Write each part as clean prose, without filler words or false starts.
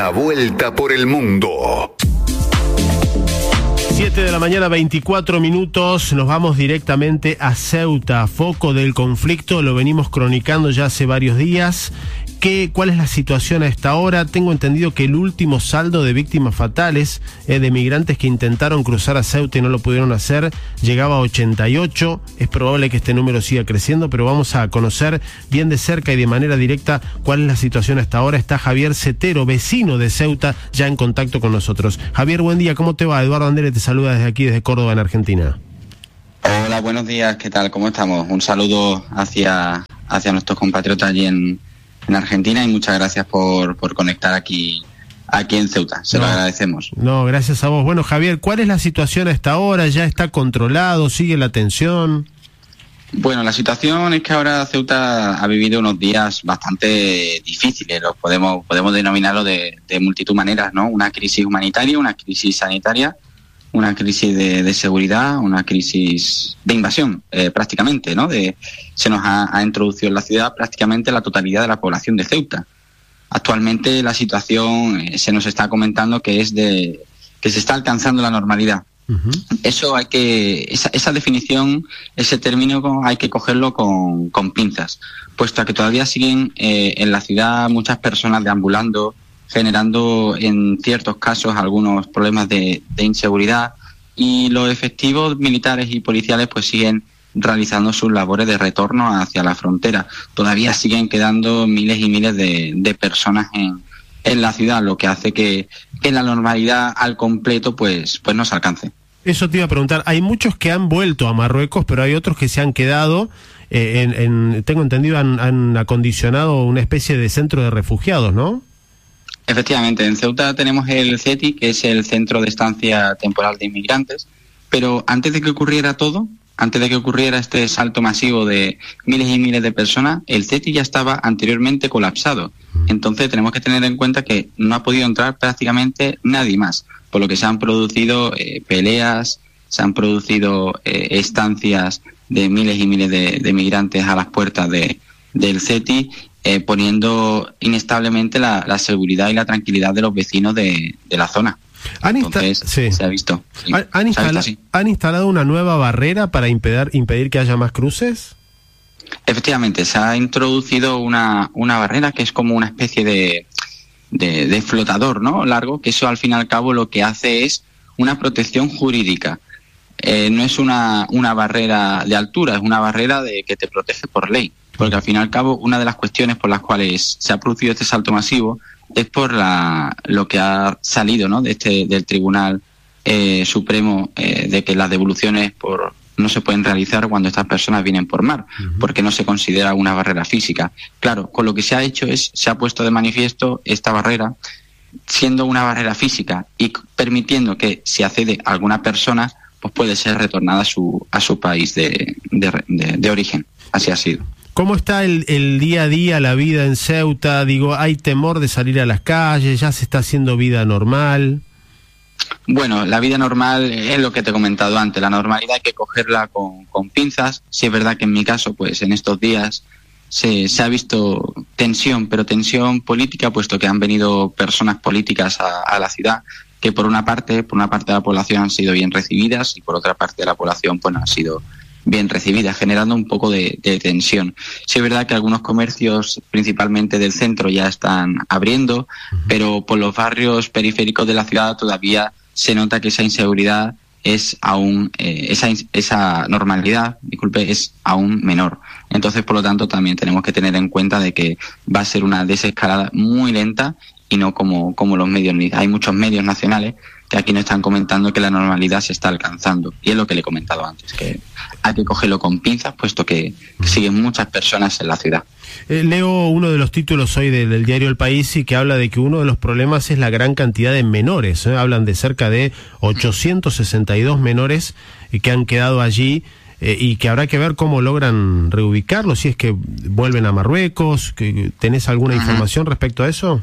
Una vuelta por el mundo. 7 de la mañana, 24 minutos, nos vamos directamente a Ceuta, foco del conflicto, lo venimos cronicando ya hace varios días. ¿Cuál es la situación a esta hora? Tengo entendido que el último saldo de víctimas fatales de migrantes que intentaron cruzar a Ceuta y no lo pudieron hacer llegaba a 88. Es probable que este número siga creciendo, pero vamos a conocer bien de cerca y de manera directa cuál es la situación hasta ahora. Está Javier Cetero, vecino de Ceuta, ya en contacto con nosotros. Javier, buen día, ¿cómo te va? Eduardo Andere te saluda desde aquí, desde Córdoba, en Argentina. Hola, buenos días, ¿qué tal? ¿Cómo estamos? Un saludo hacia nuestros compatriotas allí en Argentina y muchas gracias por conectar aquí en Ceuta, lo agradecemos. No, gracias a vos. Bueno, Javier, ¿cuál es la situación hasta ahora? ¿Ya está controlado? ¿Sigue la tensión? Bueno, la situación es que ahora Ceuta ha vivido unos días bastante difíciles, los podemos denominarlo de multitud maneras, ¿no? Una crisis humanitaria, una crisis sanitaria, una crisis de seguridad, una crisis de invasión, prácticamente, ¿no? Se nos ha introducido en la ciudad prácticamente la totalidad de la población de Ceuta. Actualmente la situación se nos está comentando que se está alcanzando la normalidad. Uh-huh. Eso esa definición, ese término hay que cogerlo con pinzas, puesto a que todavía siguen en la ciudad muchas personas deambulando, generando en ciertos casos algunos problemas de inseguridad, y los efectivos militares y policiales pues siguen realizando sus labores de retorno hacia la frontera. Todavía siguen quedando miles y miles de personas en la ciudad, lo que hace que la normalidad al completo pues no se alcance. Eso te iba a preguntar, hay muchos que han vuelto a Marruecos, pero hay otros que se han quedado, tengo entendido, han acondicionado una especie de centro de refugiados, ¿no? Efectivamente, en Ceuta tenemos el CETI, que es el Centro de Estancia Temporal de Inmigrantes, pero antes de que ocurriera todo, antes de que ocurriera este salto masivo de miles y miles de personas, el CETI ya estaba anteriormente colapsado. Entonces tenemos que tener en cuenta que no ha podido entrar prácticamente nadie más, por lo que se han producido peleas, se han producido estancias de miles y miles de migrantes a las puertas del CETI, poniendo inestablemente la seguridad y la tranquilidad de los vecinos de la zona. Se ha visto. Sí. ¿Han instalado una nueva barrera para impedir que haya más cruces? Efectivamente, se ha introducido una barrera que es como una especie de flotador, ¿no? Largo, que eso al fin y al cabo lo que hace es una protección jurídica. No es una barrera de altura, es una barrera que te protege por ley. Porque al fin y al cabo una de las cuestiones por las cuales se ha producido este salto masivo es por lo que ha salido, ¿no? del Tribunal Supremo, de que las devoluciones no se pueden realizar cuando estas personas vienen por mar, porque no se considera una barrera física. Claro, con lo que se ha hecho se ha puesto de manifiesto esta barrera, siendo una barrera física y permitiendo que si accede a alguna persona, pues puede ser retornada a su país de origen. Así ha sido. ¿Cómo está el día a día, la vida en Ceuta? Digo, ¿hay temor de salir a las calles? ¿Ya se está haciendo vida normal? Bueno, la vida normal es lo que te he comentado antes. La normalidad hay que cogerla con pinzas. Sí es verdad que en mi caso, pues en estos días se ha visto tensión, pero tensión política, puesto que han venido personas políticas a la ciudad, que por una parte de la población han sido bien recibidas y por otra parte de la población pues no han sido bien recibidas, generando un poco de tensión. Sí es verdad que algunos comercios, principalmente del centro, ya están abriendo, pero por los barrios periféricos de la ciudad todavía se nota que esa inseguridad es aún, esa normalidad, es aún menor. Entonces, por lo tanto, también tenemos que tener en cuenta de que va a ser una desescalada muy lenta y no como los medios. Hay muchos medios nacionales que aquí nos están comentando que la normalidad se está alcanzando. Y es lo que le he comentado antes, que hay que cogerlo con pinzas, puesto que siguen muchas personas en la ciudad. Leo uno de los títulos hoy del diario El País y que habla de que uno de los problemas es la gran cantidad de menores. Hablan de cerca de 862 menores que han quedado allí y que habrá que ver cómo logran reubicarlos, si es que vuelven a Marruecos. ¿Tenés alguna información respecto a eso?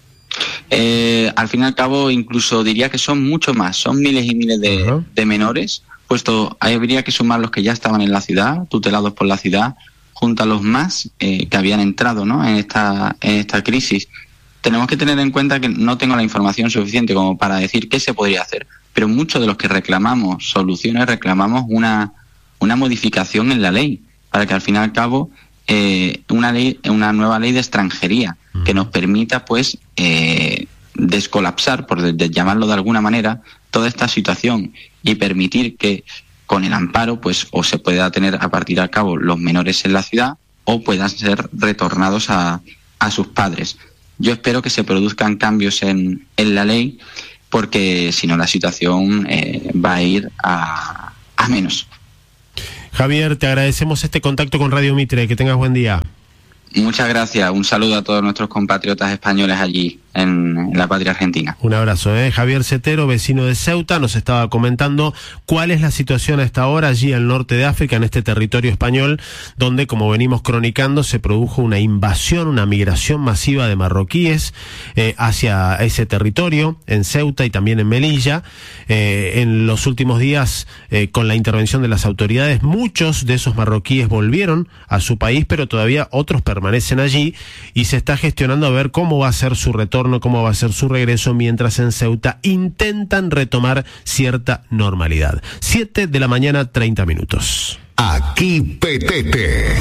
Al fin y al cabo, incluso diría que son mucho más, son miles y miles de menores, puesto habría que sumar los que ya estaban en la ciudad, tutelados por la ciudad, junto a los más que habían entrado, ¿no? en esta crisis. tenemos que tener en cuenta que no tengo la información suficiente como para decir qué se podría hacer, pero muchos de los que reclamamos soluciones reclamamos una modificación en la ley, para que al fin y al cabo una nueva ley de extranjería que nos permita pues descolapsar, por llamarlo de alguna manera, toda esta situación y permitir que con el amparo pues o se pueda tener a partir al cabo los menores en la ciudad o puedan ser retornados a sus padres. Yo espero que se produzcan cambios en la ley, porque si no la situación va a ir a menos. Javier, te agradecemos este contacto con Radio Mitre, que tengas buen día. Muchas gracias, un saludo a todos nuestros compatriotas españoles allí en la patria argentina. Un abrazo, Javier Cetero, vecino de Ceuta, nos estaba comentando cuál es la situación a esta hora allí al norte de África, en este territorio español, donde, como venimos cronicando, se produjo una invasión, una migración masiva de marroquíes hacia ese territorio, en Ceuta y también en Melilla. En los últimos días, con la intervención de las autoridades, muchos de esos marroquíes volvieron a su país, pero todavía otros permanecen allí y se está gestionando a ver cómo va a ser su retorno, cómo va a ser su regreso, mientras en Ceuta intentan retomar cierta normalidad. 7 de la mañana, 30 minutos. Aquí Petete.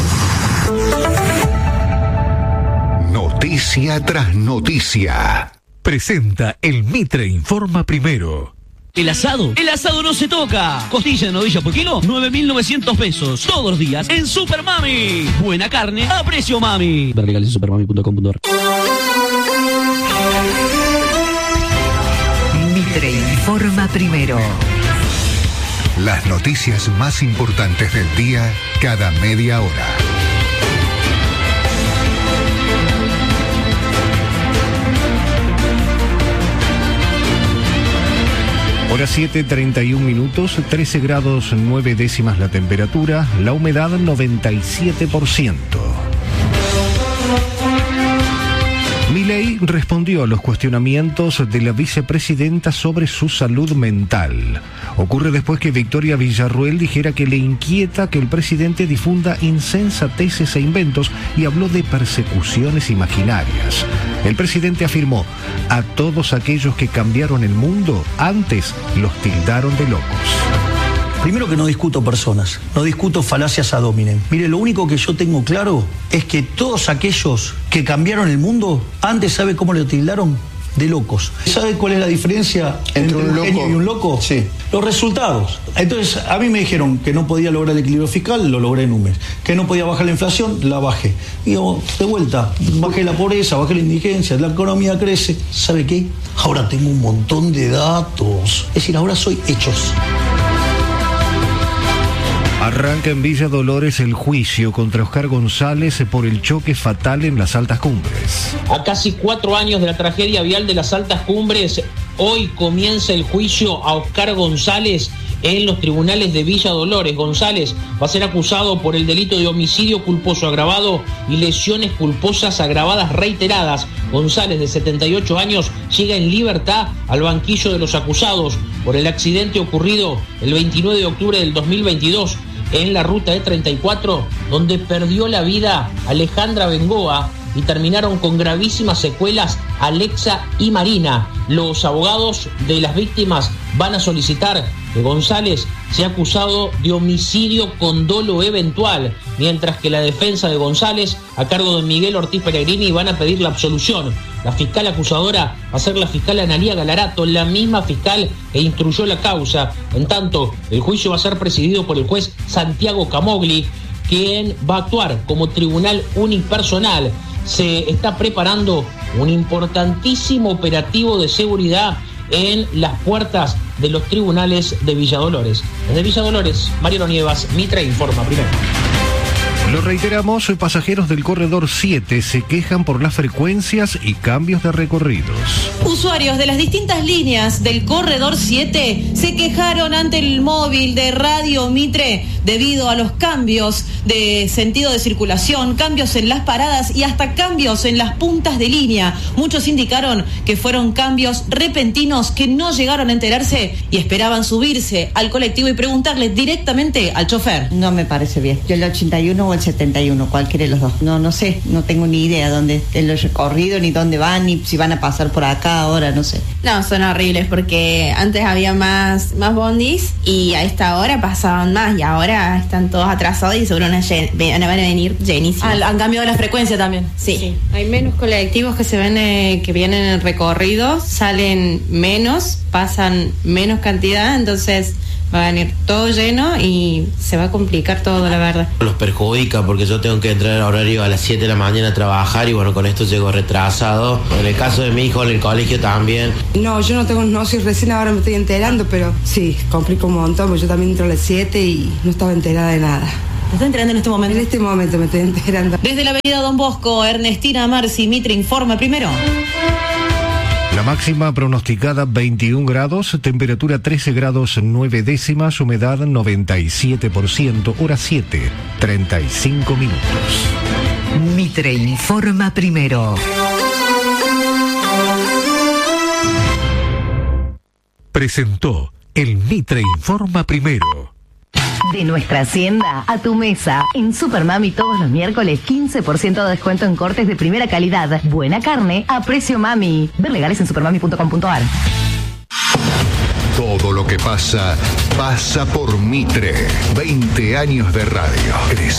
Noticia tras noticia. Presenta el Mitre Informa Primero. El asado no se toca. Costilla de novilla por kilo, 9.900 pesos. Todos los días en Super Mami. Buena carne a precio mami. Ver legales en supermami.com.ar. Mitre Informa Primero. Las noticias más importantes del día cada media hora. Hora 7:31 minutos, 13 grados 9 décimas la temperatura, la humedad 97%. Milei respondió a los cuestionamientos de la vicepresidenta sobre su salud mental. Ocurre después que Victoria Villarruel dijera que le inquieta que el presidente difunda insensateces e inventos y habló de persecuciones imaginarias. El presidente afirmó: a todos aquellos que cambiaron el mundo, antes los tildaron de locos. Primero que no discuto personas, no discuto falacias ad hominem. Mire, lo único que yo tengo claro es que todos aquellos que cambiaron el mundo, antes, ¿sabe cómo lo tildaron? De locos. ¿Sabe cuál es la diferencia entre un genio y un loco? Sí. Los resultados. Entonces, a mí me dijeron que no podía lograr el equilibrio fiscal, lo logré en un mes. Que no podía bajar la inflación, la bajé. Digo, de vuelta, bajé la pobreza, bajé la indigencia, la economía crece. ¿Sabe qué? Ahora tengo un montón de datos. Es decir, ahora soy hechos. Arranca en Villa Dolores el juicio contra Oscar González por el choque fatal en las Altas Cumbres. A casi 4 años de la tragedia vial de las Altas Cumbres, hoy comienza el juicio a Oscar González en los tribunales de Villa Dolores. González va a ser acusado por el delito de homicidio culposo agravado y lesiones culposas agravadas reiteradas. González, de 78 años, llega en libertad al banquillo de los acusados por el accidente ocurrido el 29 de octubre del 2022 en la ruta E34, donde perdió la vida Alejandra Bengoa y terminaron con gravísimas secuelas Alexa y Marina. Los abogados de las víctimas van a solicitar que González sea acusado de homicidio con dolo eventual, mientras que la defensa de González, a cargo de Miguel Ortiz Peregrini, van a pedir la absolución. La fiscal acusadora va a ser la fiscal Analía Galarato, la misma fiscal que instruyó la causa. En tanto, el juicio va a ser presidido por el juez Santiago Camogli, quien va a actuar como tribunal unipersonal. Se está preparando un importantísimo operativo de seguridad en las puertas de los tribunales de Villa Dolores. Desde Villa Dolores, Mariano Nievas, Mitre Informa Primero. Lo reiteramos, pasajeros del Corredor 7 se quejan por las frecuencias y cambios de recorridos. Usuarios de las distintas líneas del Corredor 7 se quejaron ante el móvil de Radio Mitre debido a los cambios de sentido de circulación, cambios en las paradas y hasta cambios en las puntas de línea. Muchos indicaron que fueron cambios repentinos que no llegaron a enterarse y esperaban subirse al colectivo y preguntarle directamente al chofer. No me parece bien. Yo el 81 o el 71, cualquiera de los dos. No sé, no tengo ni idea dónde es el recorrido, ni dónde van, ni si van a pasar por acá ahora, no sé. No, son horribles porque antes había más bondis y a esta hora pasaban más y ahora están todos atrasados y seguro van a venir llenísimos. Han cambiado la frecuencia también. Sí. Hay menos colectivos que vienen en recorrido, salen menos, pasan menos cantidad, entonces va a venir todo lleno y se va a complicar todo, la verdad. Los perjudica porque yo tengo que entrar al horario a las 7 de la mañana a trabajar y bueno, con esto llego retrasado. En el caso de mi hijo, en el colegio también. No, yo no soy recién, ahora me estoy enterando, pero sí, complica un montón, porque yo también entro a las 7 y no estaba enterada de nada. ¿Te estás enterando en este momento? En este momento me estoy enterando. Desde la avenida Don Bosco, Ernestina Marci, Mitre informa primero. La máxima pronosticada 21 grados, temperatura 13 grados 9 décimas, humedad 97%, hora 7, 35 minutos. Mitre informa primero. Presentó el Mitre informa primero. De nuestra hacienda a tu mesa. En Supermami todos los miércoles 15% de descuento en cortes de primera calidad. Buena carne a precio mami. Ver legales en supermami.com.ar. Todo lo que pasa, pasa por Mitre. 20 años de radio.